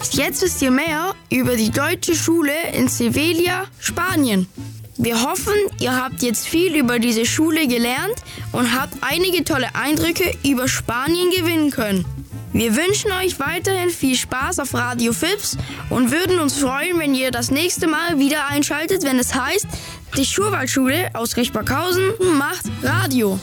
Jetzt wisst ihr mehr über die deutsche Schule in Sevilla, Spanien. Wir hoffen, ihr habt jetzt viel über diese Schule gelernt und habt einige tolle Eindrücke über Spanien gewinnen können. Wir wünschen euch weiterhin viel Spaß auf Radio Fips und würden uns freuen, wenn ihr das nächste Mal wieder einschaltet, wenn es heißt, die Schurwaldschule aus Richtbarkhausen macht Radio.